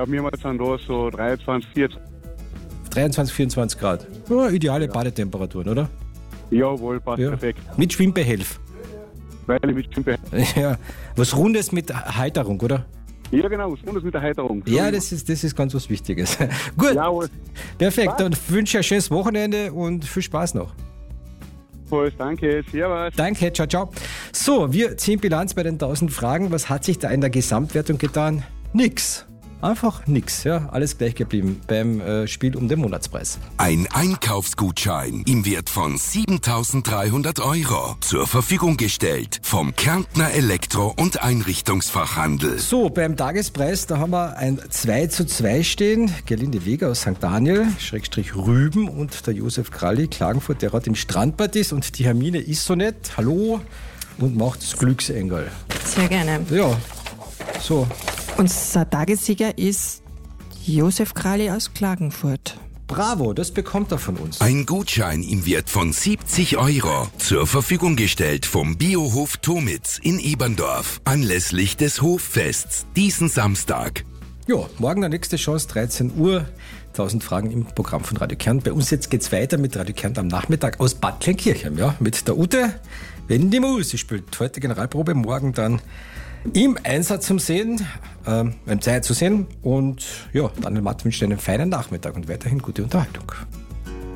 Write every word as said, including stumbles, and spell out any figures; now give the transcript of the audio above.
Ja, wir haben jetzt dann da so dreiundzwanzig, vierundzwanzig. dreiundzwanzig, vierundzwanzig Grad. Ja, ideale Badetemperaturen, oder? Jawohl, passt Ja. perfekt. Mit Schwimmbehelf. Weil ich mit Schwimmen. Ja, was Rundes mit Heiterung, oder? Ja, genau, was Rundes mit der Heiterung. So Ja, immer. das ist, das ist ganz was Wichtiges. Gut, Jawohl. perfekt. Dann wünsche ich ein schönes Wochenende und viel Spaß noch. Voll, danke, servus. Danke, ciao, ciao. So, wir ziehen Bilanz bei den tausend Fragen. Was hat sich da in der Gesamtwertung getan? Nix. Einfach nix, ja, alles gleich geblieben beim äh, Spiel um den Monatspreis. Ein Einkaufsgutschein im Wert von siebentausenddreihundert Euro zur Verfügung gestellt vom Kärntner Elektro- und Einrichtungsfachhandel. So, beim Tagespreis, da haben wir ein zwei zu zwei stehen. Gerlinde Weger aus Sankt Daniel, Schrägstrich Rüben und der Josef Kralli, Klagenfurt, der gerade im Strandbad ist und die Hermine ist so nett. Hallo und macht das Glücksengel. Sehr gerne. Ja, so. Unser Tagessieger ist Josef Kralli aus Klagenfurt. Bravo, das bekommt er von uns. Ein Gutschein im Wert von siebzig Euro zur Verfügung gestellt vom Biohof Tomitz in Eberndorf anlässlich des Hoffests diesen Samstag. Ja, morgen der nächste Chance, dreizehn Uhr. tausend Fragen im Programm von Radio Kärnten. Bei uns jetzt geht's weiter mit Radio Kärnten am Nachmittag aus Bad Kleinkirchen, ja, mit der Ute. Wenn die Mus, sie spielt heute Generalprobe, morgen dann im Einsatz zum Sehen, ähm, im Zeit zu sehen. Und ja, Daniel Matt wünscht einen feinen Nachmittag und weiterhin gute Unterhaltung.